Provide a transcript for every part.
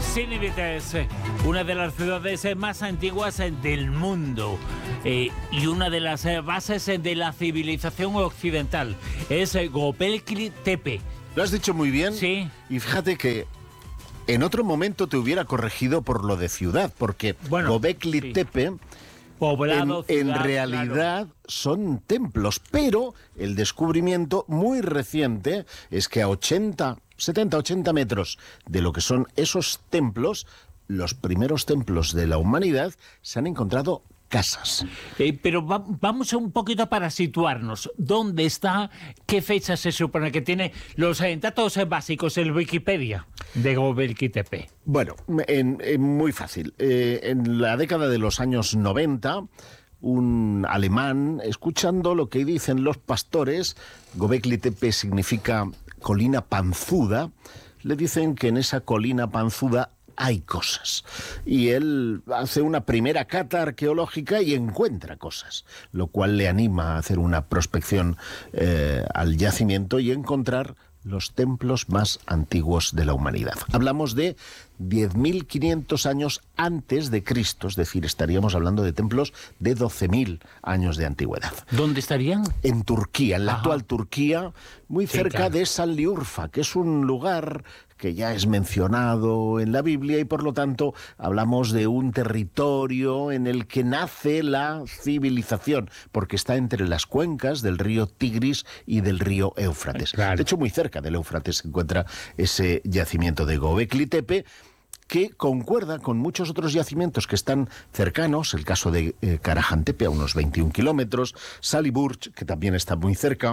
Sínibet es una de las ciudades más antiguas del mundo y una de las bases de la civilización occidental. Es Göbekli Tepe. Lo has dicho muy bien. Sí. Y fíjate que en otro momento te hubiera corregido por lo de ciudad, porque Göbekli Tepe poblado, en ciudad, realidad son templos, pero el descubrimiento muy reciente es que a 70, 80 metros de lo que son esos templos, los primeros templos de la humanidad, se han encontrado casas. Pero vamos un poquito para situarnos. ¿Dónde está? ¿Qué fecha se supone que tiene? Los datos básicos en Wikipedia de Göbekli Tepe. Bueno, muy fácil. En la década de los años 90, un alemán, escuchando lo que dicen los pastores, Göbekli Tepe significa colina panzuda, le dicen que en esa colina panzuda hay cosas. Y él hace una primera cata arqueológica y encuentra cosas, lo cual le anima a hacer una prospección al yacimiento y encontrar los templos más antiguos de la humanidad. Hablamos de 10.500 años antes de Cristo, es decir, estaríamos hablando de templos de 12.000 años de antigüedad. ¿Dónde estarían? En Turquía, en la actual Turquía, muy cerca de Sanliurfa, que es un lugar que ya es mencionado en la Biblia y por lo tanto hablamos de un territorio en el que nace la civilización, porque está entre las cuencas del río Tigris y del río Éufrates. Claro. De hecho, muy cerca del Éufrates se encuentra ese yacimiento de Göbekli Tepe, que concuerda con muchos otros yacimientos que están cercanos, el caso de Karahan Tepe, a unos 21 kilómetros, Saliburch, que también está muy cerca,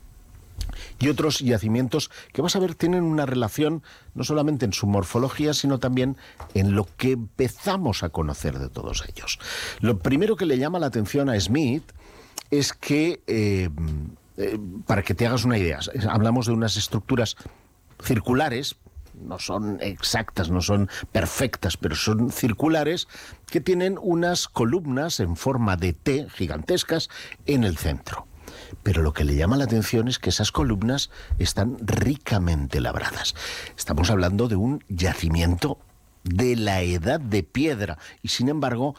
y otros yacimientos que vas a ver tienen una relación no solamente en su morfología, sino también en lo que empezamos a conocer de todos ellos. Lo primero que le llama la atención a Smith es que, para que te hagas una idea, hablamos de unas estructuras circulares, no son exactas, no son perfectas, pero son circulares, que tienen unas columnas en forma de T gigantescas en el centro. Pero lo que le llama la atención es que esas columnas están ricamente labradas. Estamos hablando de un yacimiento de la Edad de Piedra. Y sin embargo,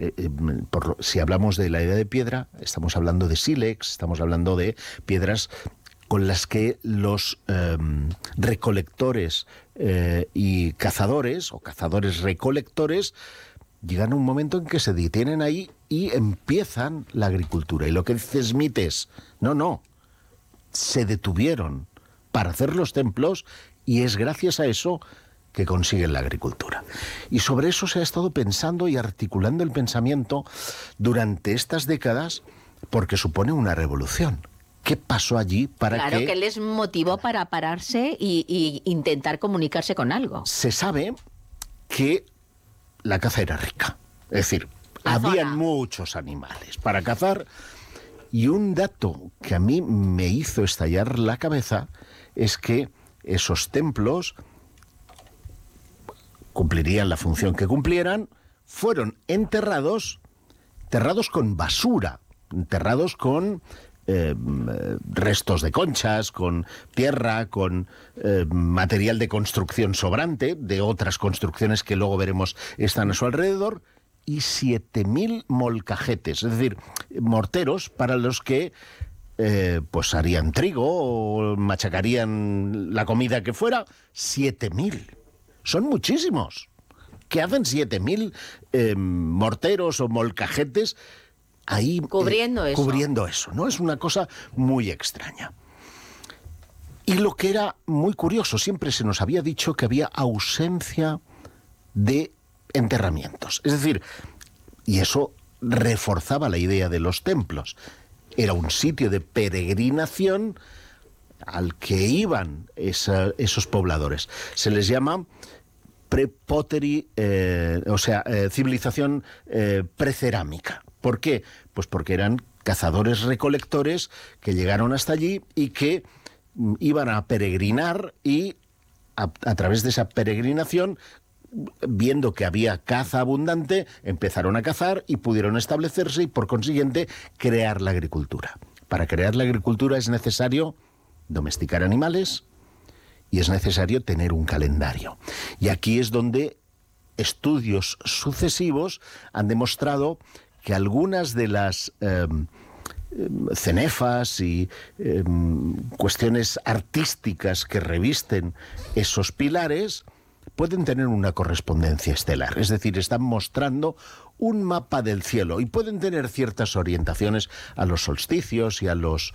si hablamos de la Edad de Piedra, estamos hablando de sílex, estamos hablando de piedras con las que los recolectores y cazadores, o cazadores recolectores, llegan a un momento en que se detienen ahí y empiezan la agricultura. Y lo que dice Smith es, no, se detuvieron para hacer los templos y es gracias a eso que consiguen la agricultura. Y sobre eso se ha estado pensando y articulando el pensamiento durante estas décadas porque supone una revolución. ¿Qué pasó allí para Claro, que les motivó para pararse y intentar comunicarse con algo. Se sabe que la caza era rica. Es decir, habían muchos animales para cazar. Y un dato que a mí me hizo estallar la cabeza es que esos templos cumplirían la función que cumplieran, fueron enterrados con basura, enterrados con restos de conchas, con tierra, con material de construcción sobrante, de otras construcciones que luego veremos están a su alrededor, y 7.000 molcajetes, es decir, morteros para los que pues harían trigo o machacarían la comida que fuera. 7.000. Son muchísimos. ¿Qué hacen 7.000 morteros o molcajetes ahí cubriendo eso, ¿no? Es una cosa muy extraña. Y lo que era muy curioso, siempre se nos había dicho que había ausencia de enterramientos. Es decir, y eso reforzaba la idea de los templos. Era un sitio de peregrinación al que iban esos pobladores. Se les llama pre-pottery, civilización precerámica. ¿Por qué? Pues porque eran cazadores-recolectores que llegaron hasta allí y que iban a peregrinar y a través de esa peregrinación, viendo que había caza abundante, empezaron a cazar y pudieron establecerse y por consiguiente crear la agricultura. Para crear la agricultura es necesario domesticar animales y es necesario tener un calendario. Y aquí es donde estudios sucesivos han demostrado que algunas de las cenefas y cuestiones artísticas que revisten esos pilares pueden tener una correspondencia estelar, es decir, están mostrando un mapa del cielo y pueden tener ciertas orientaciones a los solsticios y a los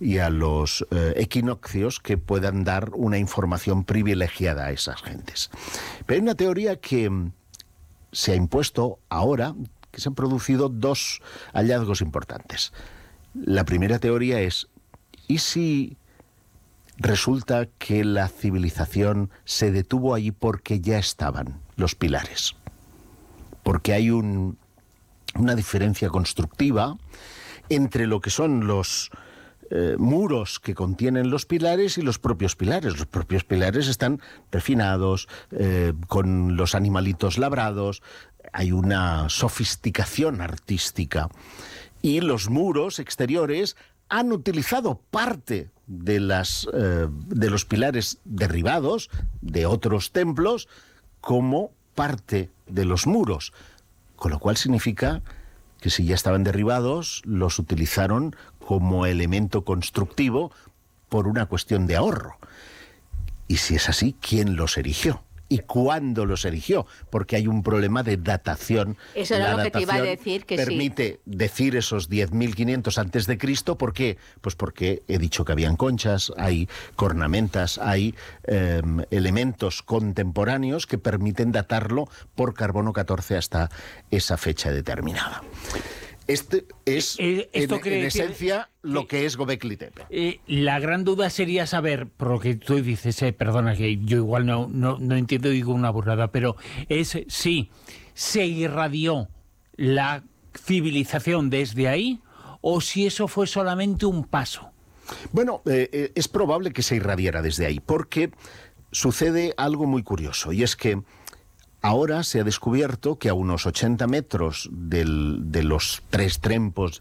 equinoccios que puedan dar una información privilegiada a esas gentes. Pero hay una teoría que se ha impuesto ahora, que se han producido dos hallazgos importantes. La primera teoría es, ¿y si resulta que la civilización se detuvo allí porque ya estaban los pilares? Porque hay una diferencia constructiva entre lo que son los muros que contienen los pilares y los propios pilares. Los propios pilares están refinados, con los animalitos labrados, hay una sofisticación artística. Y los muros exteriores han utilizado parte de los pilares derribados de otros templos como parte de los muros, con lo cual significa que si ya estaban derribados, los utilizaron como elemento constructivo por una cuestión de ahorro. Y si es así, ¿quién los erigió? ¿Y cuándo los erigió? Porque hay un problema de datación. Eso era lo que te iba a decir, que permite decir esos 10.500 antes de Cristo. ¿Por qué? Pues porque he dicho que habían conchas, hay cornamentas, hay elementos contemporáneos que permiten datarlo por carbono 14 hasta esa fecha determinada. Este es, en esencia, lo que es Göbekli Tepe. La gran duda sería saber, por lo que tú dices, perdona, que yo igual no entiendo, digo una burrada, pero es si se irradió la civilización desde ahí o si eso fue solamente un paso. Bueno, es probable que se irradiara desde ahí, porque sucede algo muy curioso, y es que ahora se ha descubierto que a unos 80 metros de los tres templos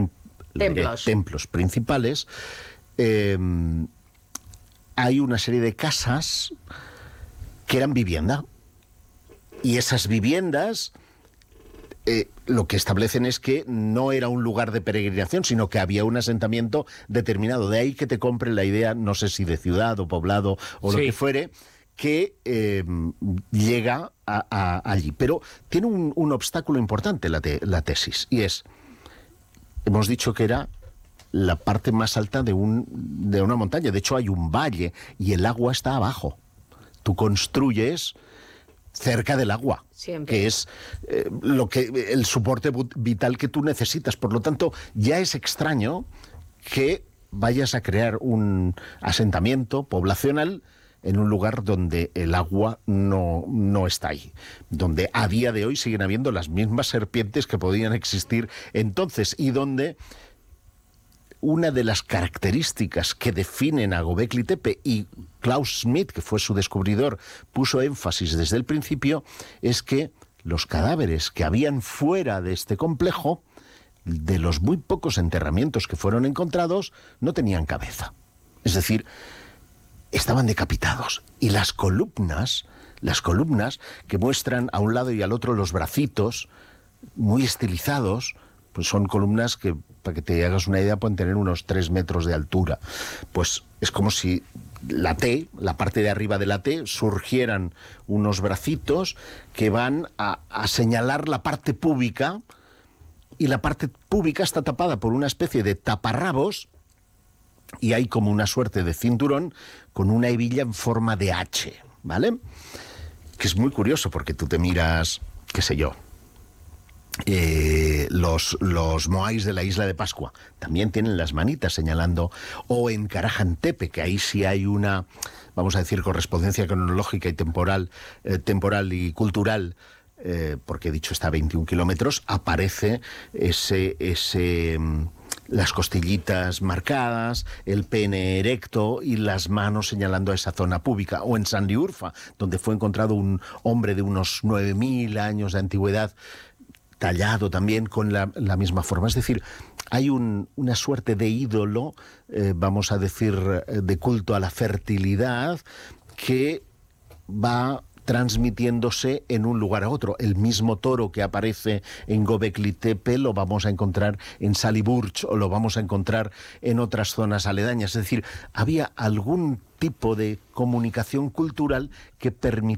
principales hay una serie de casas que eran vivienda. Y esas viviendas lo que establecen es que no era un lugar de peregrinación, sino que había un asentamiento determinado. De ahí que te compre la idea, no sé si de ciudad o poblado o lo que fuere, que llega allí. Pero tiene un obstáculo importante la tesis, y es, hemos dicho que era la parte más alta de una montaña. De hecho, hay un valle y el agua está abajo. Tú construyes cerca del agua, siempre, que es el soporte vital que tú necesitas. Por lo tanto, ya es extraño que vayas a crear un asentamiento poblacional en un lugar donde el agua no está ahí, donde a día de hoy siguen habiendo las mismas serpientes que podían existir entonces, y donde una de las características que definen a Göbekli Tepe, y Klaus Schmidt, que fue su descubridor, puso énfasis desde el principio, es que los cadáveres que habían fuera de este complejo, de los muy pocos enterramientos que fueron encontrados, no tenían cabeza. Es decir, estaban decapitados. Y las columnas que muestran a un lado y al otro los bracitos, muy estilizados, pues son columnas que, para que te hagas una idea, pueden tener unos 3 metros de altura. Pues es como si la parte de arriba de la T, surgieran unos bracitos que van a señalar la parte púbica, y la parte púbica está tapada por una especie de taparrabos, y hay como una suerte de cinturón con una hebilla en forma de H, ¿vale? Que es muy curioso, porque tú te miras, qué sé yo, los moais de la isla de Pascua también tienen las manitas señalando, o en Karahan Tepe, que ahí sí hay una, vamos a decir, correspondencia cronológica y temporal y cultural, porque he dicho está a 21 kilómetros, aparece las costillitas marcadas, el pene erecto y las manos señalando a esa zona púbica. O en Sanliurfa, donde fue encontrado un hombre de unos 9.000 años de antigüedad, tallado también con la misma forma. Es decir, hay una suerte de ídolo, vamos a decir, de culto a la fertilidad, que va transmitiéndose en un lugar a otro. El mismo toro que aparece en Göbekli Tepe lo vamos a encontrar en Saliburch o lo vamos a encontrar en otras zonas aledañas. Es decir, había algún tipo de comunicación cultural que permitía